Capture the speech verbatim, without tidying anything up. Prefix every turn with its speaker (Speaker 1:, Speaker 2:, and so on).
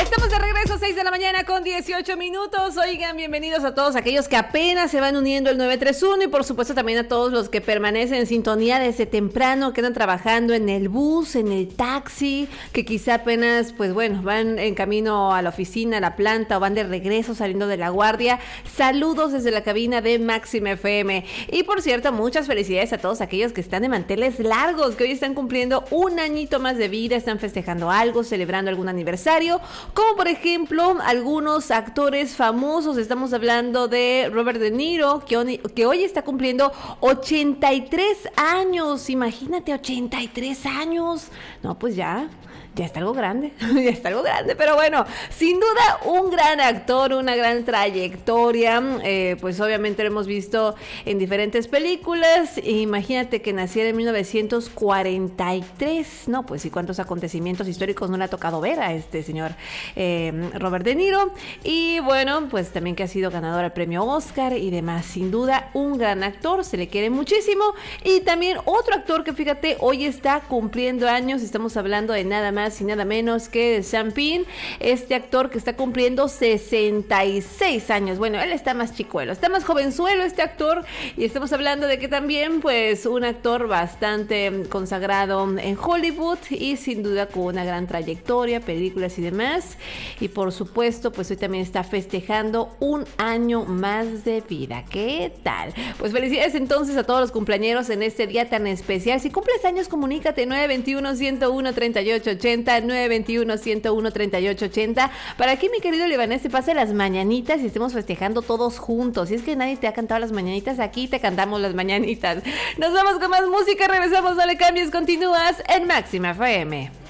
Speaker 1: Estamos de regreso, seis de la mañana con dieciocho minutos. Oigan, bienvenidos a todos aquellos que apenas se van uniendo al nueve tres uno y por supuesto también a todos los que permanecen en sintonía desde temprano, que andan trabajando en el bus, en el taxi, que quizá apenas, pues bueno, van en camino a la oficina, a la planta o van de regreso saliendo de la guardia. Saludos desde la cabina de Máxima F M. Y por cierto, muchas felicidades a todos aquellos que están de manteles largos, que hoy están cumpliendo un añito más de vida, están festejando algo, celebrando algún aniversario, como por ejemplo algunos actores famosos. Estamos hablando de Robert De Niro, que hoy, que hoy está cumpliendo ochenta y tres años. Imagínate, ochenta y tres años. No, pues ya... Ya está algo grande, ya está algo grande, pero bueno, sin duda un gran actor, una gran trayectoria, eh, pues obviamente lo hemos visto en diferentes películas. Imagínate que naciera en mil novecientos cuarenta y tres, no, pues y cuántos acontecimientos históricos no le ha tocado ver a este señor eh, Robert De Niro, y bueno, pues también que ha sido ganador al premio Oscar y demás. Sin duda un gran actor, se le quiere muchísimo. Y también otro actor que fíjate, hoy está cumpliendo años, estamos hablando de nada más y nada menos que Sean Penn, este actor que está cumpliendo sesenta y seis años. Bueno, él está más chicuelo, está más jovenzuelo este actor, y estamos hablando de que también pues un actor bastante consagrado en Hollywood y sin duda con una gran trayectoria, películas y demás. Y por supuesto pues hoy también está festejando un año más de vida. ¿Qué tal? Pues felicidades entonces a todos los cumpleañeros en este día tan especial. Si cumples años, comunícate nueve veintiuno, ciento uno, treinta y ocho ochenta, nueve veintiuno, ciento uno, treinta y ocho ochenta, para que mi querido Libanés se pase las mañanitas y estemos festejando todos juntos. Si es que nadie te ha cantado las mañanitas, aquí te cantamos las mañanitas. Nos vamos con más música, regresamos, no le cambies, continúas en Máxima F M.